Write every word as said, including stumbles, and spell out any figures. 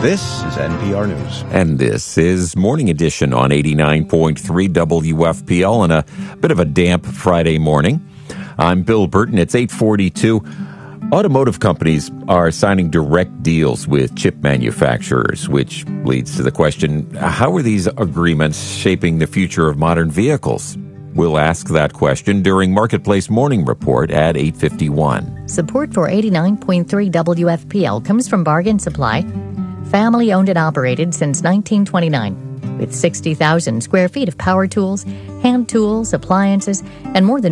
This is N P R News. And this is Morning Edition on eighty-nine point three W F P L on a bit of a damp Friday morning. I'm Bill Burton. It's eight forty-two. Automotive companies are signing direct deals with chip manufacturers, which leads to the question, how are these agreements shaping the future of modern vehicles? We'll ask that question during Marketplace Morning Report at eight fifty-one. Support for eighty-nine point three W F P L comes from Bargain Supply, family-owned and operated since nineteen twenty-nine, with sixty thousand square feet of power tools, hand tools, appliances, and more than